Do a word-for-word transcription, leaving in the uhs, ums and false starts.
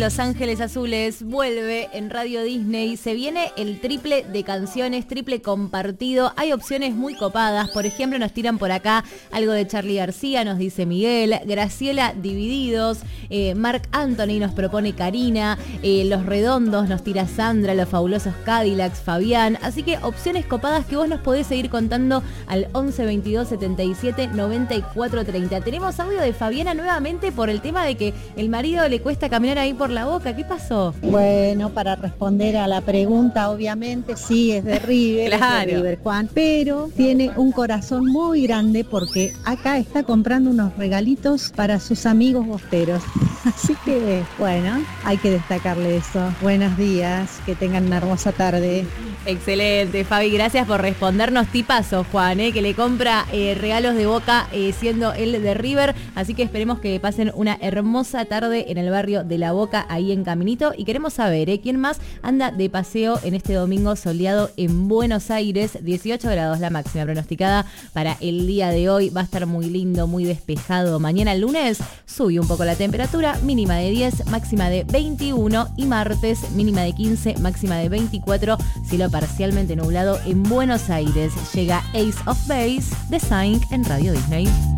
Los Ángeles Azules vuelve en Radio Disney. Se viene el triple de canciones, triple compartido. Hay opciones muy copadas. Por ejemplo, nos tiran por acá algo de Charly García, nos dice Miguel. Graciela, Divididos. Eh, Marc Anthony nos propone Karina. Eh, Los Redondos nos tira Sandra. Los Fabulosos Cadillacs, Fabián. Así que opciones copadas que vos nos podés seguir contando al once veintidós setenta y siete noventa y cuatro treinta. Tenemos audio de Fabiana nuevamente por el tema de que el marido le cuesta caminar ahí por la Boca. ¿Qué pasó? Bueno, para responder a la pregunta, obviamente sí, es de River, Claro. es de River, Juan, pero tiene un corazón muy grande porque acá está comprando unos regalitos para sus amigos bosteros. Así que, bueno, hay que destacarle eso. Buenos días, que tengan una hermosa tarde. Excelente, Fabi, gracias por respondernos. Tipazo, Juan, eh, que le compra eh, regalos de Boca eh, siendo él de River, así que esperemos que pasen una hermosa tarde en el barrio de La Boca, ahí en Caminito, y queremos saber eh, quién más anda de paseo en este domingo soleado en Buenos Aires. Dieciocho grados la máxima pronosticada para el día de hoy, va a estar muy lindo, muy despejado. Mañana el lunes sube un poco la temperatura, mínima de diez, máxima de veintiuno, y martes mínima de quince, máxima de veinticuatro, cielo parcialmente nublado en Buenos Aires. Llega Ace of Base de Sainz en Radio Disney.